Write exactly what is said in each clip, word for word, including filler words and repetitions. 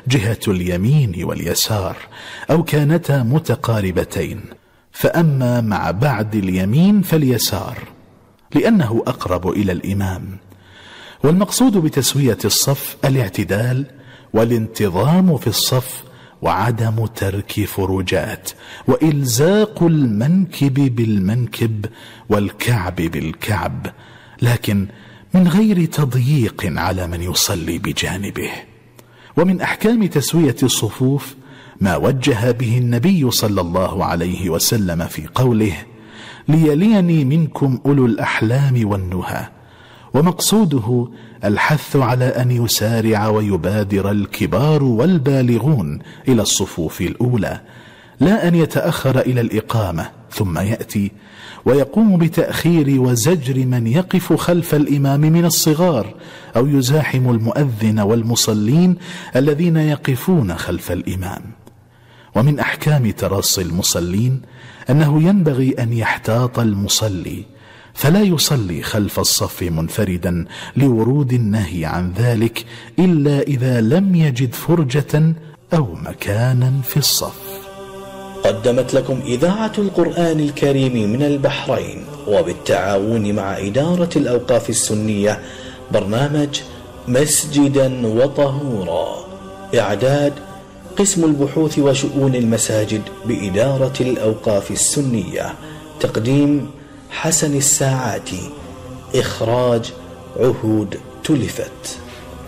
جهة اليمين واليسار أو كانتا متقاربتين، فأما مع بعد اليمين فاليسار لأنه أقرب إلى الإمام. والمقصود بتسوية الصف الاعتدال والانتظام في الصف وعدم ترك فروجات وإلزاق المنكب بالمنكب والكعب بالكعب، لكن من غير تضييق على من يصلي بجانبه. ومن أحكام تسوية الصفوف ما وجه به النبي صلى الله عليه وسلم في قوله: ليليني منكم أولو الأحلام والنهى، ومقصوده الحث على أن يسارع ويبادر الكبار والبالغون إلى الصفوف الأولى، لا أن يتأخر إلى الإقامة ثم يأتي ويقوم بتأخير وزجر من يقف خلف الإمام من الصغار، أو يزاحم المؤذن والمصلين الذين يقفون خلف الإمام. ومن أحكام تراصي المصلين أنه ينبغي أن يحتاط المصلي فلا يصلي خلف الصف منفردا لورود النهي عن ذلك إلا إذا لم يجد فرجة أو مكانا في الصف. قدمت لكم إذاعة القرآن الكريم من البحرين وبالتعاون مع إدارة الأوقاف السنية برنامج مسجدا وطهورا، إعداد قسم البحوث وشؤون المساجد بإدارة الأوقاف السنية، تقديم حسن الساعاتي، إخراج عهود تلفت.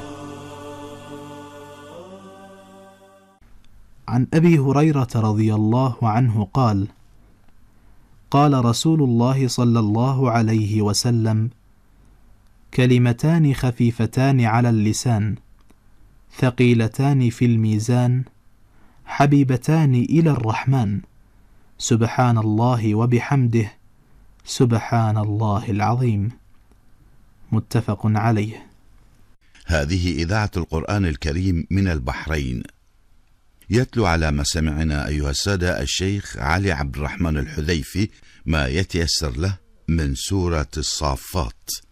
عن أبي هريرة رضي الله عنه قال: قال رسول الله صلى الله عليه وسلم: كلمتان خفيفتان على اللسان ثقيلتان في الميزان حبيبتان إلى الرحمن، سبحان الله وبحمده، سبحان الله العظيم. متفق عليه. هذه إذاعة القرآن الكريم من البحرين. يتلو على مسامعنا أيها السادة الشيخ علي عبد الرحمن الحذيفي ما يتيسر له من سورة الصافات.